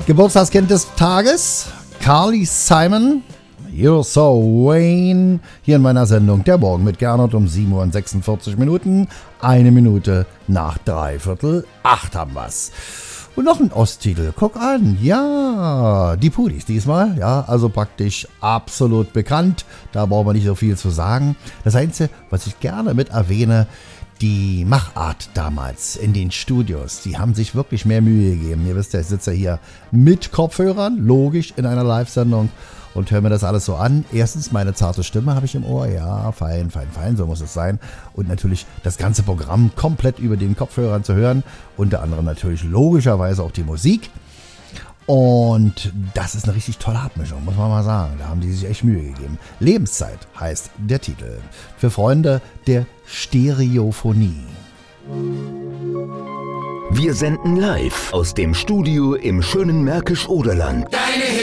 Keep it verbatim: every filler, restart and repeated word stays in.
Geburtstagskind des Tages, Carly Simon, You're So Vain, hier in meiner Sendung Der Morgen mit Gernot um sieben Uhr und sechsundvierzig Minuten, eine Minute nach dreiviertel acht haben wir's. Und noch ein Osttitel, guck an, ja, die Pudis diesmal, ja, also praktisch absolut bekannt, da brauchen wir nicht so viel zu sagen. Das Einzige, was ich gerne mit erwähne, die Machart damals in den Studios, die haben sich wirklich mehr Mühe gegeben. Ihr wisst ja, ich sitze hier mit Kopfhörern, logisch, in einer Live-Sendung und höre mir das alles so an. Erstens, meine zarte Stimme habe ich im Ohr, ja, fein, fein, fein, so muss es sein. Und natürlich das ganze Programm komplett über den Kopfhörern zu hören, unter anderem natürlich logischerweise auch die Musik. Und das ist eine richtig tolle Abmischung, muss man mal sagen. Da haben die sich echt Mühe gegeben. Lebenszeit heißt der Titel. Für Freunde der Stereophonie. Wir senden live aus dem Studio im schönen Märkisch-Oderland. Deine